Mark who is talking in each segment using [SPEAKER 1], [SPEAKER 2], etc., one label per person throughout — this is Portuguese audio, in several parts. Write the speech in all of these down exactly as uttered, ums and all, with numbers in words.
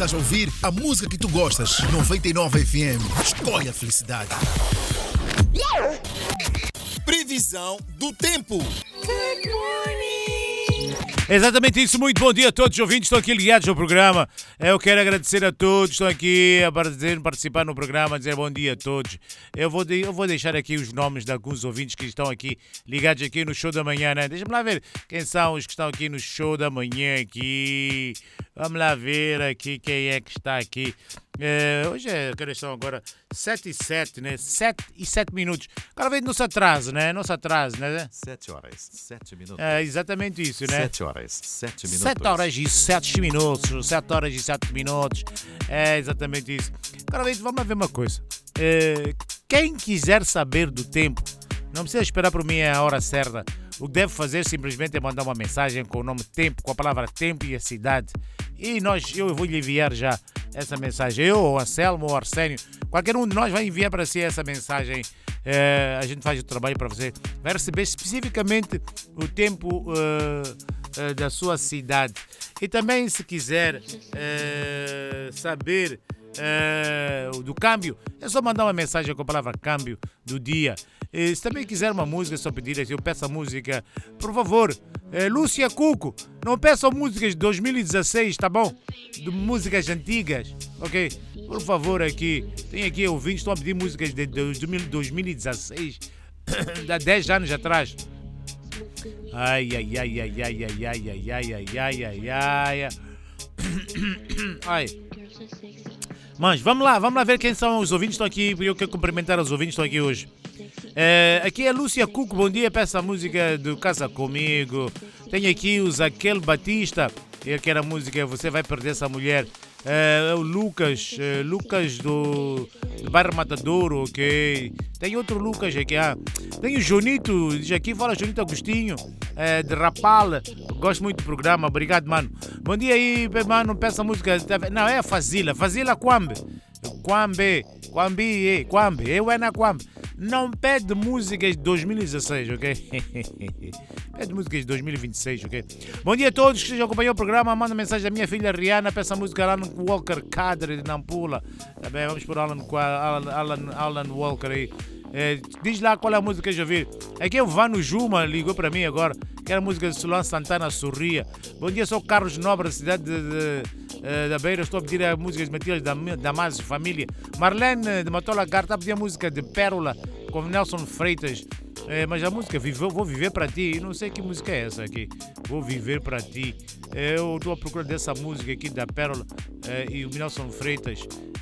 [SPEAKER 1] Estás a ouvir a música que tu gostas. noventa e nove F M. Escolhe a felicidade. Previsão do tempo.
[SPEAKER 2] Exatamente isso, muito bom dia a todos os ouvintes, estão aqui ligados ao programa. Eu quero agradecer a todos, estão aqui a participar no programa, dizer bom dia a todos. Eu vou, de, eu vou deixar aqui os nomes de alguns ouvintes que estão aqui ligados aqui no show da manhã, né? Deixa-me lá ver quem são os que estão aqui no show da manhã aqui. Vamos lá ver aqui quem é que está aqui. É, hoje é, que são agora sete e sete, né? sete e sete minutos. Agora vem não se atrasa, né? Não se atrasa, né?
[SPEAKER 3] sete horas, sete minutos.
[SPEAKER 2] É exatamente isso, né?
[SPEAKER 3] sete horas, sete minutos.
[SPEAKER 2] sete horas e sete minutos. sete horas e sete minutos. É exatamente isso. Agora vem, vamos ver uma coisa. É, quem quiser saber do tempo, não precisa esperar por mim a hora certa. O que deve fazer simplesmente é mandar uma mensagem com o nome tempo, com a palavra tempo e a cidade. E nós, eu vou lhe enviar já essa mensagem. Eu, ou Anselmo, ou Arsénio, qualquer um de nós vai enviar para si essa mensagem. É, a gente faz o trabalho para você. Vai receber especificamente o tempo uh, uh, da sua cidade. E também, se quiser uh, saber uh, do câmbio, é só mandar uma mensagem com a palavra câmbio do dia. E se também quiser uma música, só pedir, eu peço a música, por favor, é, Lúcia Cuco, não peçam músicas de dois mil e dezesseis, tá bom? De músicas antigas, ok? Por favor, aqui, tem aqui ouvintes, estão a pedir músicas de dois mil e dezesseis, de há dez anos atrás. Ai, ai, ai, ai, ai, ai, ai, ai, ai, ai, ai, ai, ai, ai. Mas vamos lá, vamos lá ver quem são os ouvintes que estão aqui, eu quero cumprimentar os ouvintes que estão aqui hoje. É, aqui é Lúcia Cuco, bom dia, peça a música do Casa Comigo. Tem aqui o Zaquel Batista, ele quer a música Você Vai Perder Essa Mulher. É, o Lucas, é, Lucas do, do bairro Matadouro, ok. Tem outro Lucas aqui, ah. Tem o Jonito, diz aqui, fala Jonito Agostinho, é, de Rapal. Gosto muito do programa, obrigado, mano. Bom dia aí, mano, peça a música. Não, é a Fazila, Fazila Kwambe. Kwambe, Kwambi, Kwambe, eu é na Kwambe. Não pede músicas de dois mil e dezesseis, ok? Pede músicas de dois mil e vinte e seis, ok? Bom dia a todos que já acompanhou o programa. Manda mensagem da minha filha Rihanna. Peça a música Alan Walker Cadre de Nampula. Tá bem, vamos por Alan, Alan, Alan, Alan Walker aí. É, diz lá qual é a música que eu já ouvi. Aqui é o Vano Juma, ligou para mim agora. Que era a música de Solano Santana, Sorria. Bom dia, sou o Carlos Nobre, da cidade de, de, de, da Beira. Estou a pedir a música de Matilde da Damasio, família. Marlene de Matola Gar, está a pedir a música de Pérola com Nelson Freitas. É, mas a música Viveu, Vou Viver Para Ti, não sei que música é essa aqui. Vou Viver Para Ti. É, eu estou à procura dessa música aqui da Pérola é, e o Nelson Freitas.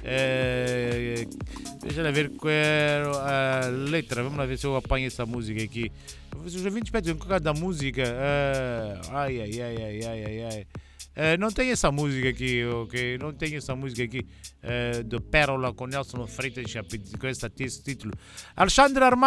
[SPEAKER 2] É, deixa eu ver qual é a letra. Vamos lá ver se eu apanho essa música aqui. Os ouvintes pedem por causa da música. É, ai, ai, ai, ai, ai, ai, ai. É, não tem essa música aqui, ok? Não tem essa música aqui é, de Pérola com Nelson Freitas com esse título. Alexandre Armando.